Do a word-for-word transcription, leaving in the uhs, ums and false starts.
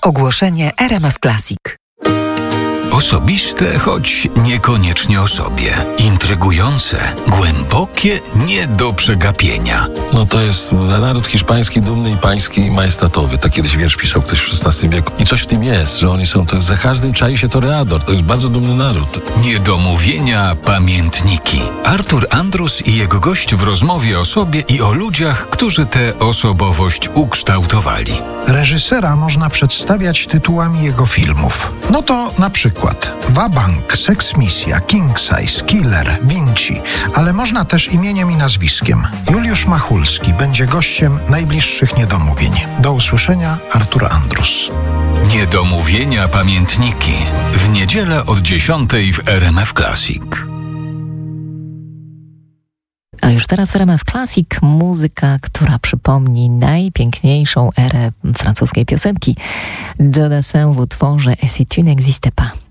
Ogłoszenie R M F Classic. Osobiste, choć niekoniecznie o sobie. Intrygujące, głębokie, nie do przegapienia. No to jest naród hiszpański, dumny i pański i majestatowy. Tak kiedyś wiersz pisał ktoś w szesnastym wieku. I coś w tym jest, że oni są, to jest, za każdym czai się toreador. To jest bardzo dumny naród. Niedomówienia, pamiętniki. Artur Andrus i jego gość w rozmowie o sobie i o ludziach, którzy tę osobowość ukształtowali. Reżysera można przedstawiać tytułami jego filmów. No to na przykład Wabank, Seks Misja, King Size, Killer, Vinci, ale można też imieniem i nazwiskiem. Juliusz Machulski będzie gościem najbliższych Niedomówień. Do usłyszenia, Artur Andrus. Niedomówienia, pamiętniki. W niedzielę od dziesiątej w R M F Classic. A już teraz w R M F Classic muzyka, która przypomni najpiękniejszą erę francuskiej piosenki. Joe Dassin w utworze Et si tu n'existais pas.